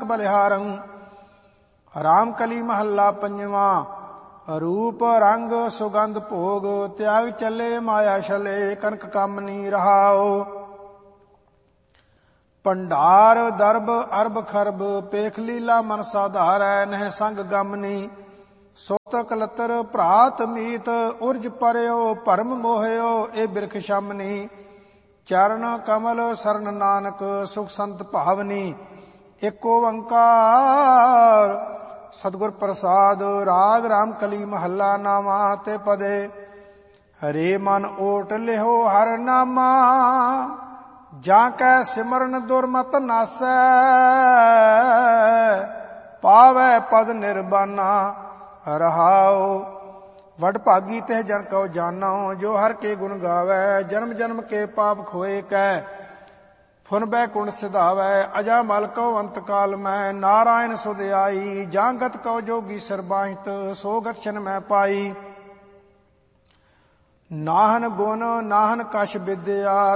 ਬਲਿਹਾਰੰ। ਰਾਮ ਕਲੀ ਮਹੱਲਾ ਪੰਜਵਾਂ। ਰੂਪ ਰੰਗ ਸੁਗੰਧ ਭੋਗ ਤਿਆਗ ਚੱਲੇ ਮਾਇਆ ਛਲੇ ਕਨਕ ਕਾਮਨੀ ਰਹਾਓ। ਭੰਡਾਰ ਦਰਬ ਅਰਬ ਖਰਬ ਪੇਖ ਲੀਲਾ ਮਨ ਸਾਧਾਰੈ ਨਹਿ ਸੰਗ ਗਮਨੀ। ਸੁਤ ਕਲਤਰ ਭਰਾਤ ਮੀਤ ਉਰਜ ਪਰਿਓ ਭਰਮ ਮੋਹਿਓ ਇਹ ਬਿਰਖ ਸ਼ਮਨੀ। ਚਰਨ ਕਮਲ ਸਰਨ ਨਾਨਕ ਸੁਖ ਸੰਤ ਭਾਵਨੀ। ਏਕ ਓੰਕਾਰ ਸਤਿਗੁਰ ਪ੍ਰਸਾਦ। ਰਾਗ ਰਾਮ ਕਲੀ ਮਹੱਲਾ ਨਾਵਾਂ ਤੇ ਪਦੇ। ਹਰੇ ਮਨ ਓਟ ਲਿਹੋ ਹਰ ਨਾਮਾ ਜਾਂ ਕੈ ਸਿਮਰਨ ਦੁਰਮਤ ਨਾਸੈ। ਪਾਵੈ ਪਦ ਨਿਰਬਾਨਾ ਰਹਾਉ। ਵਡ ਭਾਗੀ ਤੇ ਜਨ ਕਉ ਜਾਨਉ ਜੋ ਹਰ ਕੇ ਗੁਣ ਗਾਵੈ। ਜਨਮ ਜਨਮ ਕੇ ਪਾਪ ਖੋਏ ਕੈ ਫੁਨ ਬੈਕੁੰਠ ਸਿਧਾਵੈ। ਅਜਾ ਮਲ ਕਉ ਅੰਤ ਕਾਲ ਮੈਂ ਨਾਰਾਇਣ ਸੁਧ ਆਈ। ਜਾਂ ਗਤ ਕਉ ਜੋਗੀ ਸਰਬਾਹਿਤ ਸੋ ਗਤ ਛਨ ਮੈਂ ਪਾਈ। ਨਾਹਨ ਗੁਣ ਨਾਹਨ ਕਛ ਵਿਦਿਆ